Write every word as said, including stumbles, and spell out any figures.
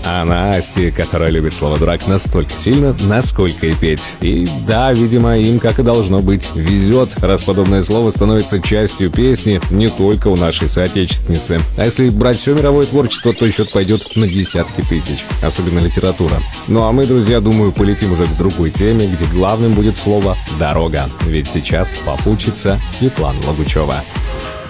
А Насте, которая любит слово «дурак» настолько сильно, насколько и петь. И да, видимо, им, как и должно быть, везет, раз подобное слово становится частью песни не только у нашей соотечественницы. А если брать все мировое творчество, то счет пойдет на десятки тысяч, особенно литература. Ну а мы, друзья, думаю, полетим уже к другой теме, где главным будет слово «дорога». Ведь сейчас попутчица Светлана Лагучева.